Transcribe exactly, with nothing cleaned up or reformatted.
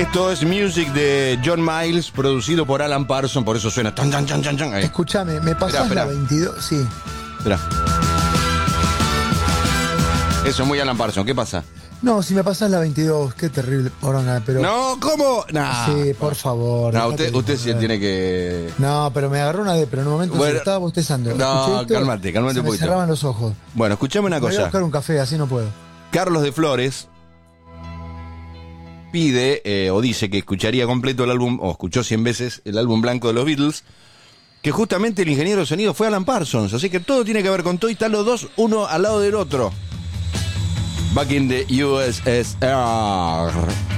Esto es Music de John Miles, producido por Alan Parsons, por eso suena tan, tan, tan, tan, tan. Ahí. Escúchame, ¿me pasás Esperá, la esperá. veintidós? Sí. Esperá. Eso es muy Alan Parsons, ¿qué pasa? No, si me pasás la veintidós, qué terrible poronga, pero... No, ¿cómo? Nah. Sí, por favor. No, dejate usted, de usted sí joder. tiene que... No, pero me agarró una de, pero en un momento Bueno, se estaba bostezando. no, Escuché esto, cálmate, cálmate se un me poquito. cerraban los ojos. Bueno, escuchame una Me voy a cosa. buscar un café, así no puedo. Carlos de Flores pide, eh, o dice que escucharía completo el álbum, o escuchó cien veces el álbum blanco de los Beatles, que justamente el ingeniero de sonido fue Alan Parsons, así que todo tiene que ver con todo y están los dos, uno al lado del otro. Back in the U S S R.